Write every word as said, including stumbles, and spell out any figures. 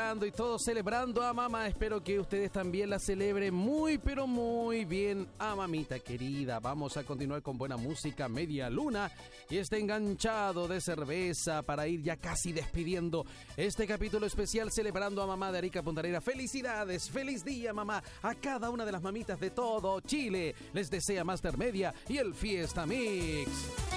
festejando y todos celebrando a mamá. Espero que ustedes también la celebren muy, pero muy bien a mamita querida. Vamos a continuar con buena música, media luna, y este enganchado de cerveza para ir ya casi despidiendo este capítulo especial celebrando a mamá de Arica Punta Arenas. Felicidades, feliz día mamá a cada una de las mamitas de todo Chile. Les desea Master Media y el Fiesta Mix.